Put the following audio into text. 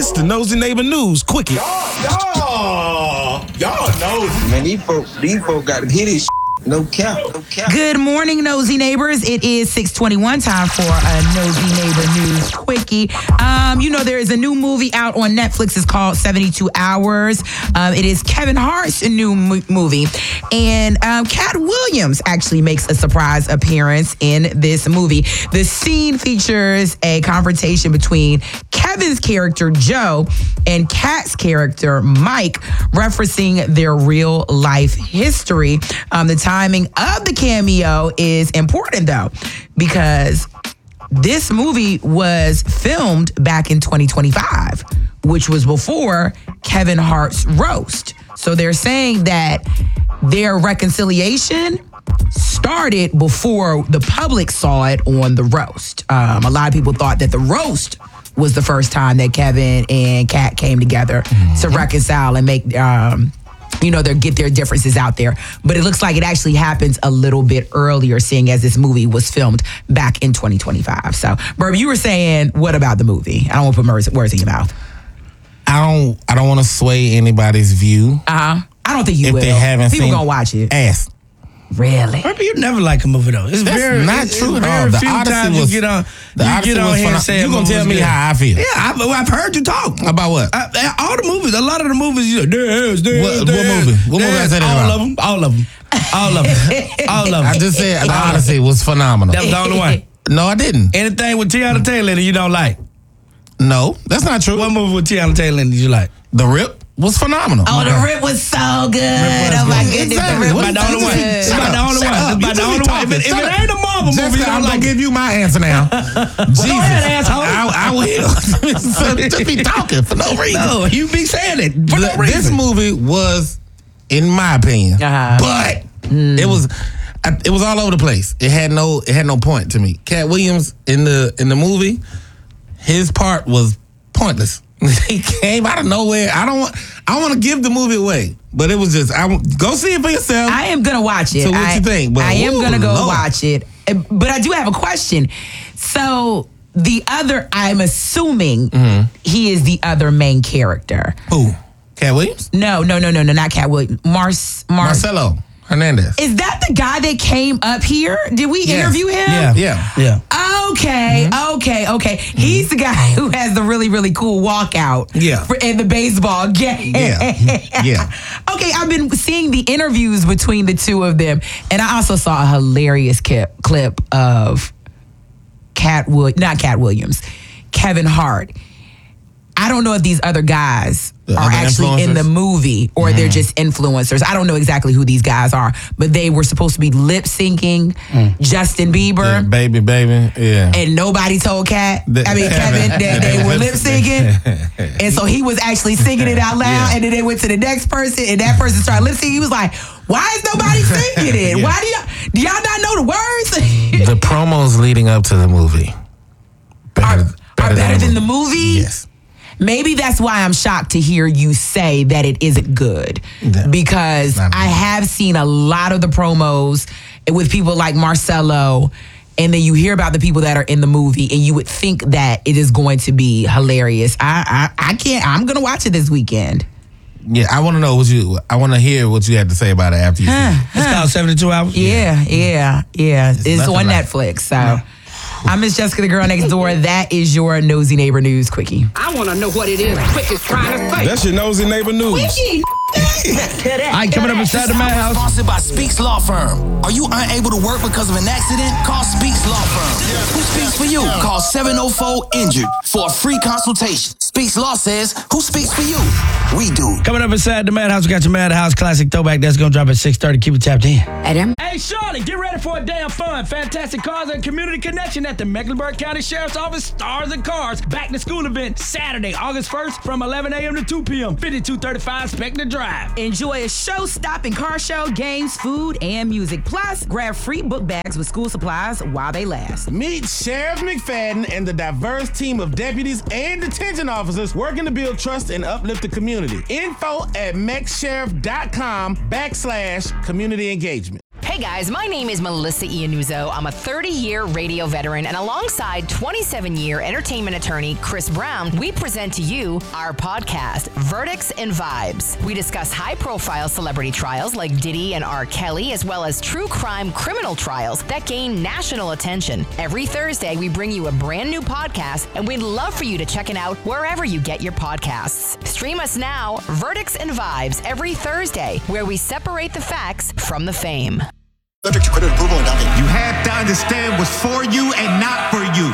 It's the Nosy Neighbor News Quickie. Y'all know. Man, these folks got to hit this. No cap. Good morning, Nosy Neighbors. It is 6:21, time for a Nosy Neighbor News Quickie. There is a new movie out on Netflix. It's called 72 Hours. It is Kevin Hart's new movie. And Cat Williams actually makes a surprise appearance in this movie. The scene features a confrontation between Kevin's character, Joe, and Cat's character, Mike, referencing their real life history. The timing of the cameo is important, though, because this movie was filmed back in 2025, which was before Kevin Hart's roast. So they're saying that their reconciliation started before the public saw it on the roast. A lot of people thought that the roast was the first time that Kevin and Kat came together to reconcile and make get their differences out there. But it looks like it actually happens a little bit earlier, seeing as this movie was filmed back in 2025. So, Burb, you were saying, what about the movie? I don't want to put words in your mouth. I don't want to sway anybody's view. I don't think you will. If they haven't People seen gonna watch it. Ask. Really? Maybe you never like a movie though. It's That's not true at all. The Odyssey was here and say you gonna tell me how I feel? Yeah, I've heard you talk about what? All the movies. A lot of the movies. What movie? What movie I said all of them. All of them. I just said the Odyssey was phenomenal. That was the only one. No, I didn't. Anything with Tiana Taylor you don't like? No, that's not true. What movie with Tiana Taylor did you like? The Rip was phenomenal. Oh, The Rip was so good. Oh my goodness, exactly. The Rip was the only one. It's about the only one. It's about the only one. If it ain't a Marvel movie, you don't I'm like gonna give you my answer now. Jesus, go ahead, asshole. I will. Just be talking for no reason. No, you be saying it for no reason. This movie was, in my opinion, but it was all over the place. It had no point to me. Cat Williams in the movie, his part was pointless. He came out of nowhere. I want to give the movie away, but it was just go see it for yourself. I am gonna watch it. So what you think? But, I am gonna go Lord. watch it, but I do have a question. So the other, I'm assuming he is the other main character. Who? Cat Williams? No, not Cat Williams. Marcelo Hernandez. Is that the guy that came up here? Did we interview him? Yeah. Okay. He's the guy who has the really, really cool walkout in the baseball game. Yeah. Okay, I've been seeing the interviews between the two of them, and I also saw a hilarious clip of Kevin Hart. I don't know if these other guys are actually in the movie or they're just influencers. I don't know exactly who these guys are, but they were supposed to be lip syncing Justin Bieber. Yeah, baby, yeah. And nobody told Kevin that they were lip syncing. And so he was actually singing it out loud, and then they went to the next person, and that person started lip syncing. He was like, why is nobody singing it? Why do y'all not know the words? The promos leading up to the movie are better than the movie? Yes. Maybe that's why I'm shocked to hear you say that it isn't good. No, because I have seen a lot of the promos with people like Marcelo, and then you hear about the people that are in the movie, and you would think that it is going to be hilarious. I can't. I'm going to watch it this weekend. Yeah, I want to know I want to hear what you had to say about it after you see it. It's called 72 Hours? Yeah. It's on Netflix, so... Yeah. I'm Miss Jessica, the girl next door. That is your Nosy Neighbor News Quickie. I want to know what it is Quick is trying to say. That's your Nosy Neighbor News. Quickie. All right, coming up inside the Madhouse. Sponsored by Speaks Law Firm. Are you unable to work because of an accident? Call Speaks Law Firm. Who speaks for you? Call 704-INJURED for a free consultation. Speaks Law says, who speaks for you? We do. Coming up inside the Madhouse, we got your Madhouse Classic Throwback. That's going to drop at 6:30. Keep it tapped in. Hey, Charlotte, get ready for a damn fun, fantastic cars and community connection at the Mecklenburg County Sheriff's Office Stars and Cars Back to School event Saturday, August 1st from 11 a.m. to 2 p.m. 5235 Spectre Drive. Enjoy a show-stopping car show, games, food, and music. Plus, grab free book bags with school supplies while they last. Meet Sheriff McFadden and the diverse team of deputies and detention officers working to build trust and uplift the community. Info at mexsheriff.com/community engagement. Hey guys, my name is Melissa Iannuzzo. I'm a 30-year radio veteran, and alongside 27-year entertainment attorney Chris Brown, we present to you our podcast, Verdicts and Vibes. We discuss high-profile celebrity trials like Diddy and R. Kelly, as well as true crime criminal trials that gain national attention. Every Thursday, we bring you a brand new podcast, and we'd love for you to check it out wherever you get your podcasts. Stream us now, Verdicts and Vibes, every Thursday, where we separate the facts from the fame. Subject to credit approval and document. You have to understand what's for you and not for you.